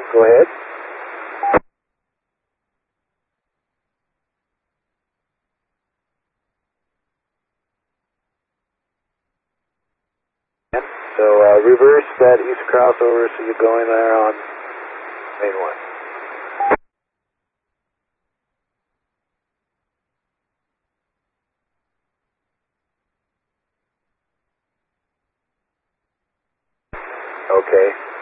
Go ahead. So reverse that east crossover so you're going there on main one. Okay.